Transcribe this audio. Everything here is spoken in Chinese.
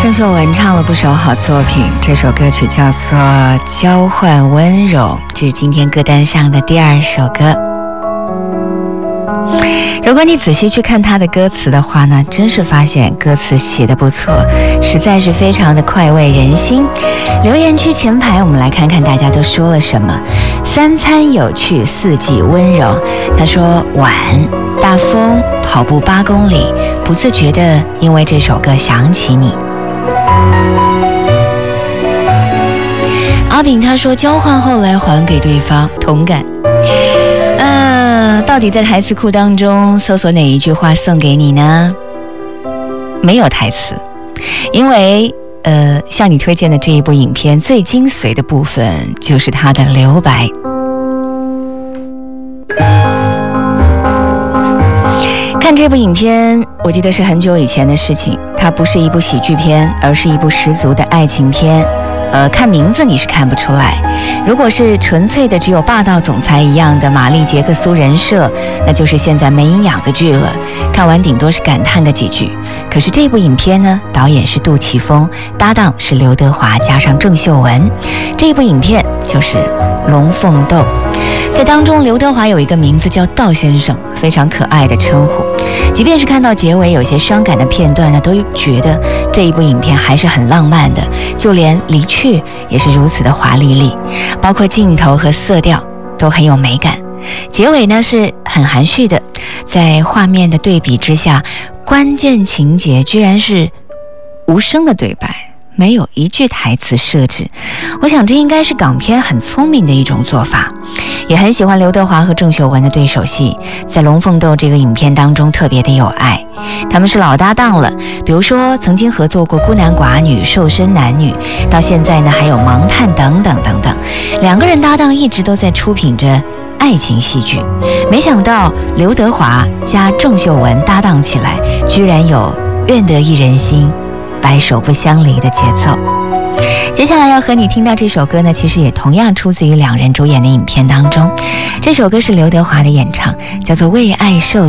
郑秀文唱了不少好作品，这首歌曲叫做《交换温柔》，这是今天歌单上的第2首歌。如果你仔细去看他的歌词的话呢，真是发现歌词写得不错，实在是非常的快慰人心。留言区前排，我们来看看大家都说了什么。3餐有趣，4季温柔。他说晚，大风，跑步8公里，不自觉的因为这首歌想起你。阿炳他说交换后来还给对方，同感。到底在台词库当中搜索哪一句话送给你呢？没有台词，因为向你推荐的这一部影片最精髓的部分就是它的留白。看这部影片，我记得是很久以前的事情，它不是一部喜剧片，而是一部十足的爱情片。看名字你是看不出来，如果是纯粹的只有霸道总裁一样的玛丽杰克苏人设，那就是现在没营养的剧了，看完顶多是感叹个几句。可是这部影片呢，导演是杜琪峰，搭档是刘德华加上郑秀文，这部影片就是《龙凤斗》。在当中，刘德华有一个名字叫道先生，非常可爱的称呼。即便是看到结尾有些伤感的片段呢，都觉得这一部影片还是很浪漫的，就连离去也是如此的华丽丽，包括镜头和色调都很有美感。结尾呢是很含蓄的，在画面的对比之下，关键情节居然是无声的对白，没有一句台词设置。我想这应该是港片很聪明的一种做法。也很喜欢刘德华和郑秀文的对手戏，在《龙凤斗》这个影片当中特别的有爱，他们是老搭档了。比如说曾经合作过《孤男寡女》《瘦身男女》，到现在呢还有《盲探》等等等等，两个人搭档一直都在出品着爱情戏剧。没想到刘德华加郑秀文搭档起来，居然有愿得一人心，白首不相离的节奏。接下来要和你听到这首歌呢，其实也同样出自于2人主演的影片当中。这首歌是刘德华的演唱，叫做《为爱受